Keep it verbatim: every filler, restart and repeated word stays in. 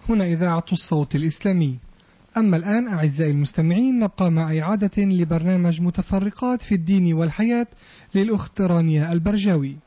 هنا إذاعة الصوت الإسلامي. أما الآن أعزائي المستمعين نبقى مع إعادة لبرنامج متفرقات في الدين والحياة للأخت رانيا البرجاوي.